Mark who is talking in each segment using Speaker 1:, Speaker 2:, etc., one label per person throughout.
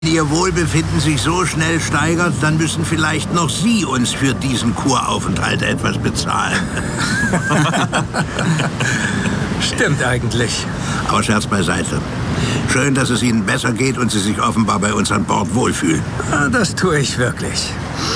Speaker 1: Ihr Wohlbefinden sich so schnell steigert, dann müssen vielleicht noch Sie uns für diesen Kuraufenthalt etwas bezahlen.
Speaker 2: Stimmt eigentlich.
Speaker 1: Aber Scherz beiseite. Schön, dass es Ihnen besser geht und Sie sich offenbar bei uns an Bord wohlfühlen.
Speaker 2: Das tue ich wirklich.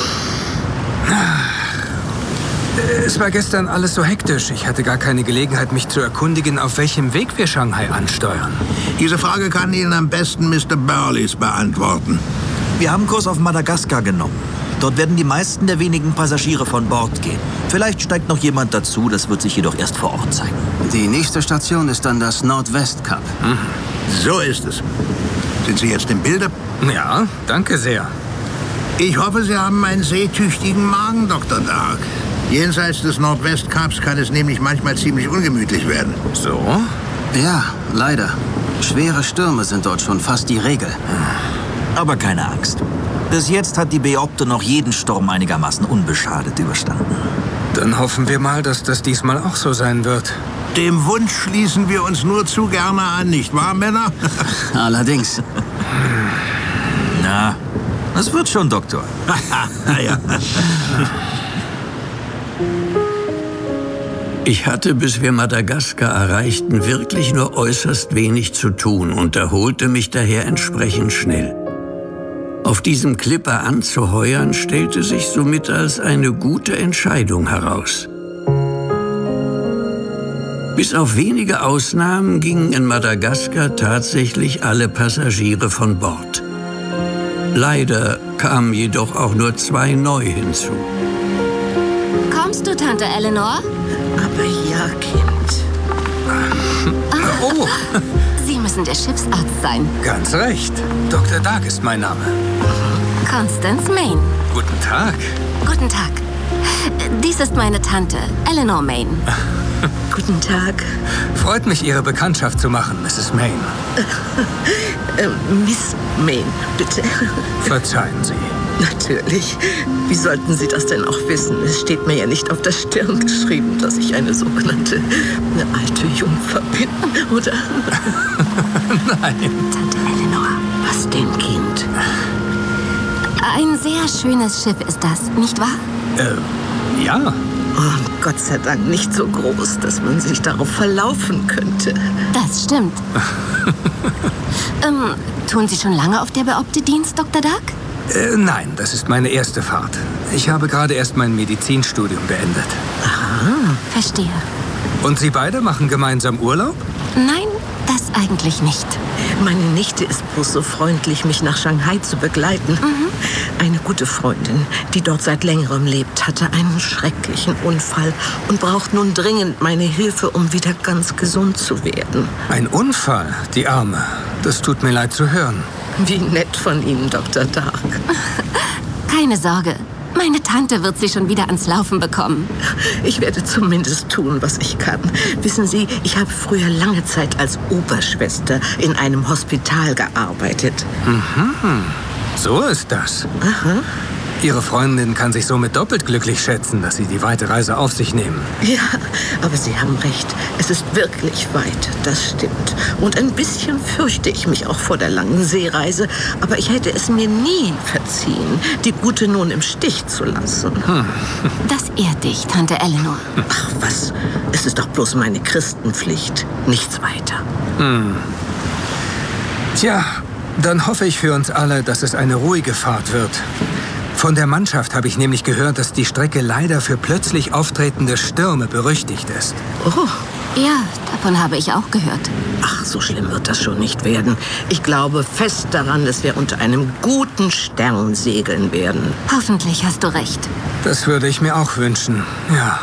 Speaker 2: Es war gestern alles so hektisch. Ich hatte gar keine Gelegenheit, mich zu erkundigen, auf welchem Weg wir Shanghai ansteuern.
Speaker 1: Diese Frage kann Ihnen am besten Mr. Burleys beantworten.
Speaker 3: Wir haben Kurs auf Madagaskar genommen. Dort werden die meisten der wenigen Passagiere von Bord gehen. Vielleicht steigt noch jemand dazu, das wird sich jedoch erst vor Ort zeigen.
Speaker 4: Die nächste Station ist dann das Nordwest-Kap.
Speaker 1: So ist es. Sind Sie jetzt im Bilde?
Speaker 2: Ja, danke sehr.
Speaker 1: Ich hoffe, Sie haben einen seetüchtigen Magen, Dr. Dark. Jenseits des Nordwestkaps kann es nämlich manchmal ziemlich ungemütlich werden.
Speaker 2: So?
Speaker 4: Ja, leider. Schwere Stürme sind dort schon fast die Regel.
Speaker 3: Aber keine Angst. Bis jetzt hat die Beopte noch jeden Sturm einigermaßen unbeschadet überstanden.
Speaker 2: Dann hoffen wir mal, dass das diesmal auch so sein wird.
Speaker 1: Dem Wunsch schließen wir uns nur zu gerne an, nicht wahr, Männer?
Speaker 4: Allerdings.
Speaker 3: Na, das wird schon, Doktor.
Speaker 1: Ja.
Speaker 5: Ich hatte, bis wir Madagaskar erreichten, wirklich nur äußerst wenig zu tun und erholte mich daher entsprechend schnell. Auf diesem Clipper anzuheuern, stellte sich somit als eine gute Entscheidung heraus. Bis auf wenige Ausnahmen gingen in Madagaskar tatsächlich alle Passagiere von Bord. Leider kamen jedoch auch nur 2 neu hinzu.
Speaker 6: Kommst du, Tante Eleanor?
Speaker 7: Aber ja, Kind.
Speaker 2: Oh,
Speaker 6: Sie müssen der Schiffsarzt sein.
Speaker 2: ganz recht. Dr. Dark ist mein Name.
Speaker 6: Constance Main.
Speaker 2: Guten Tag.
Speaker 6: Guten Tag. Dies ist meine Tante, Eleanor Main.
Speaker 7: Guten Tag.
Speaker 2: Freut mich, Ihre Bekanntschaft zu machen, Mrs. Main.
Speaker 7: Miss Main, bitte.
Speaker 2: Verzeihen Sie.
Speaker 7: Natürlich. Wie sollten Sie das denn auch wissen? Es steht mir ja nicht auf der Stirn geschrieben, dass ich eine sogenannte alte Jungfer bin, oder?
Speaker 2: Nein.
Speaker 7: Tante Eleanor, was denn, Kind?
Speaker 6: Ein sehr schönes Schiff ist das, nicht wahr?
Speaker 2: Ja.
Speaker 7: Oh, Gott sei Dank nicht so groß, dass man sich darauf verlaufen könnte.
Speaker 6: Das stimmt. Tun Sie schon lange auf der Beopte Dienst, Dr. Dark?
Speaker 2: Nein, das ist meine erste Fahrt. Ich habe gerade erst mein Medizinstudium beendet.
Speaker 6: Verstehe.
Speaker 2: Und Sie beide machen gemeinsam Urlaub?
Speaker 6: Nein, das eigentlich nicht.
Speaker 7: Meine Nichte ist bloß so freundlich, mich nach Shanghai zu begleiten. Eine gute Freundin, die dort seit längerem lebt, hatte einen schrecklichen Unfall und braucht nun dringend meine Hilfe, um wieder ganz gesund zu werden.
Speaker 2: Ein Unfall, die Arme. Das tut mir leid zu hören.
Speaker 7: Wie nett von Ihnen, Dr. Dark.
Speaker 6: Keine Sorge. Meine Tante wird sie schon wieder ans Laufen bekommen.
Speaker 7: Ich werde zumindest tun, was ich kann. Wissen Sie, ich habe früher lange Zeit als Oberschwester in einem Hospital gearbeitet.
Speaker 2: So ist das.
Speaker 7: Aha.
Speaker 2: Ihre Freundin kann sich somit doppelt glücklich schätzen, dass Sie die weite Reise auf sich nehmen.
Speaker 7: Ja, aber Sie haben recht. Es ist wirklich weit, das stimmt. Und ein bisschen fürchte ich mich auch vor der langen Seereise. Aber ich hätte es mir nie verziehen, die Gute nun im Stich zu lassen.
Speaker 6: Das ehrt dich, Tante Eleanor.
Speaker 7: Ach was, es ist doch bloß meine Christenpflicht. Nichts weiter.
Speaker 2: Tja, dann hoffe ich für uns alle, dass es eine ruhige Fahrt wird. Von der Mannschaft habe ich nämlich gehört, dass die Strecke leider für plötzlich auftretende Stürme berüchtigt ist.
Speaker 7: Oh,
Speaker 6: Ja, davon habe ich auch gehört.
Speaker 7: ach, so schlimm wird das schon nicht werden. Ich glaube fest daran, dass wir unter einem guten Stern segeln werden.
Speaker 6: Hoffentlich hast du recht.
Speaker 2: Das würde ich mir auch wünschen, ja.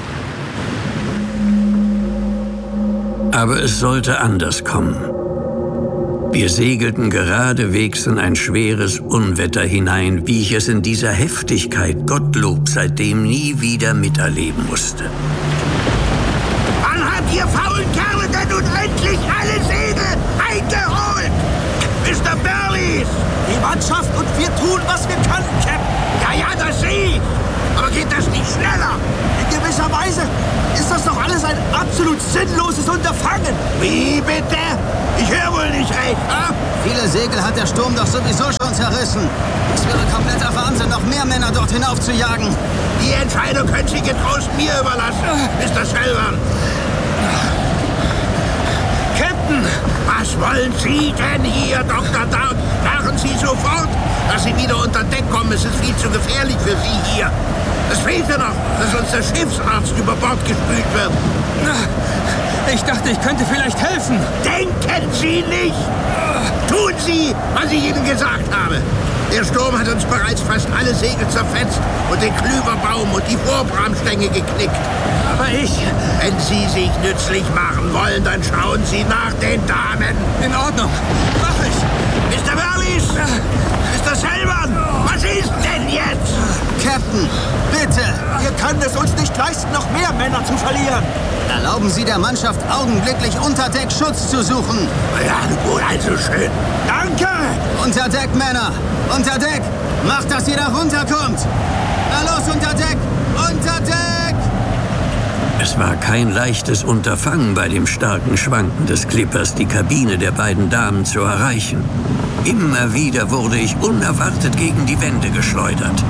Speaker 5: Aber es sollte anders kommen. Wir segelten geradewegs in ein schweres Unwetter hinein, wie ich es in dieser Heftigkeit, Gottlob, seitdem nie wieder miterleben musste.
Speaker 1: Wann habt ihr faulen Kerle denn nun endlich alle Segel eingeholt? Mr. Burleys!
Speaker 3: Die Mannschaft und wir tun, was wir können, Captain.
Speaker 1: Ja, das sehe ich. Aber geht das nicht schneller?
Speaker 3: In gewisser Weise ist das doch alles ein absolut sinnloses Unterfangen.
Speaker 1: Wie bitte? Ich höre wohl nicht recht, ha?
Speaker 4: Viele Segel hat der Sturm doch sowieso schon zerrissen. Es wäre kompletter Wahnsinn, noch mehr Männer dort hinauf zu jagen.
Speaker 1: Die Entscheidung können Sie getrost mir überlassen, Mr. Selvan.
Speaker 2: Captain!
Speaker 1: Was wollen Sie denn hier, Dr. Dark? Machen Sie sofort, dass Sie wieder unter Deck kommen. Es ist viel zu gefährlich für Sie hier. Es fehlt ja noch, dass uns der Schiffsarzt über Bord gespült wird.
Speaker 2: Ich dachte, ich könnte vielleicht helfen.
Speaker 1: Denken Sie nicht! Tun Sie, was ich Ihnen gesagt habe. Der Sturm hat uns bereits fast alle Segel zerfetzt und den Klüverbaum und die Vorbramstänge geknickt.
Speaker 2: Aber ich...
Speaker 1: Wenn Sie sich nützlich machen wollen, dann schauen Sie nach den Damen.
Speaker 2: In Ordnung. Mach ich.
Speaker 1: Mr. Berlis! Mr. Selvan! Was ist denn jetzt?
Speaker 4: Captain, bitte!
Speaker 3: Wir können es uns nicht leisten, noch mehr Männer zu verlieren.
Speaker 4: Erlauben Sie der Mannschaft augenblicklich unter Deck Schutz zu suchen.
Speaker 1: Ja, gut, also schön. Danke!
Speaker 4: Unter Deck, Männer! Unter Deck! Macht, dass ihr da runterkommt! Na los, unter Deck! Unter Deck!
Speaker 5: Es war kein leichtes Unterfangen, bei dem starken Schwanken des Clippers die Kabine der beiden Damen zu erreichen. Immer wieder wurde ich unerwartet gegen die Wände geschleudert.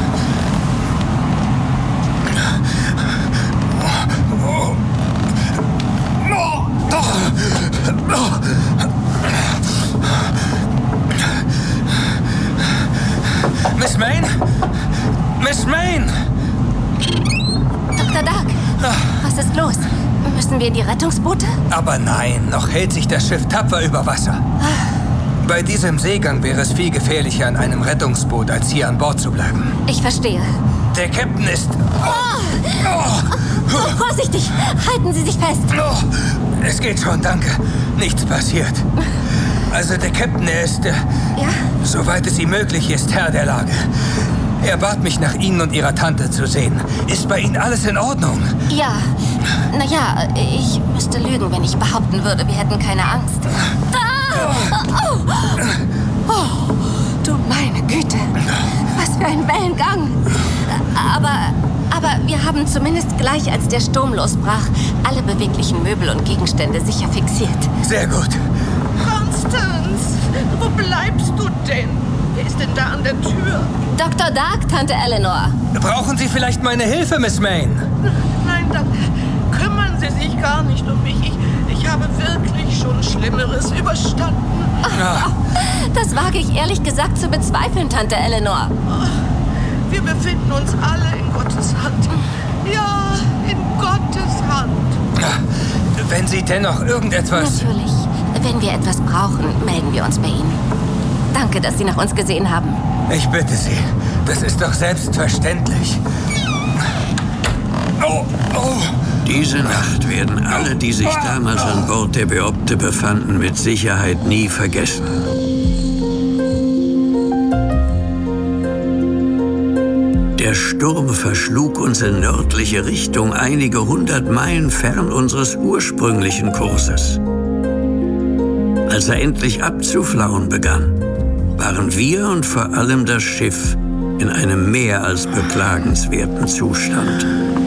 Speaker 2: Miss Mayne? Miss Mayne!
Speaker 6: Dr. Dark, was ist los? Müssen wir in die Rettungsboote?
Speaker 2: Aber nein, noch hält sich das Schiff tapfer über Wasser. Bei diesem Seegang wäre es viel gefährlicher, an einem Rettungsboot, als hier an Bord zu bleiben.
Speaker 6: Ich verstehe.
Speaker 2: Der Captain ist...
Speaker 6: Vorsichtig! Halten Sie sich fest!
Speaker 2: Es geht schon, danke. Nichts passiert. Also der Captain, er ist...
Speaker 6: Ja?
Speaker 2: Soweit es ihm möglich ist, Herr der Lage. Er bat mich, nach Ihnen und Ihrer Tante zu sehen. Ist bei Ihnen alles in Ordnung?
Speaker 6: Ja. Naja, ich müsste lügen, wenn ich behaupten würde, wir hätten keine Angst. Oh, du meine Güte. Was für ein Wellengang. Aber wir haben zumindest gleich, als der Sturm losbrach, alle beweglichen Möbel und Gegenstände sicher fixiert.
Speaker 2: Sehr gut.
Speaker 7: Constance, wo bleibst du denn? Wer ist denn da an der Tür?
Speaker 6: Dr. Dark, Tante Eleanor.
Speaker 2: Brauchen Sie vielleicht meine Hilfe, Miss Mayne?
Speaker 7: Nein, danke. Kümmern Sie sich gar nicht um mich. Ich habe wirklich schon Schlimmeres überstanden.
Speaker 6: Das wage ich ehrlich gesagt zu bezweifeln, Tante Eleanor.
Speaker 7: Wir befinden uns alle in Gottes Hand. Ja, in Gottes Hand.
Speaker 2: Wenn Sie dennoch irgendetwas...
Speaker 6: Natürlich. Wenn wir etwas brauchen, melden wir uns bei Ihnen. Danke, dass Sie nach uns gesehen haben.
Speaker 2: Ich bitte Sie. Das ist doch selbstverständlich.
Speaker 5: Diese Nacht werden alle, die sich damals an Bord der Beopte befanden, mit Sicherheit nie vergessen. Der Sturm verschlug uns in nördliche Richtung, einige 100 Meilen fern unseres ursprünglichen Kurses. Als er endlich abzuflauen begann, waren wir und vor allem das Schiff in einem mehr als beklagenswerten Zustand.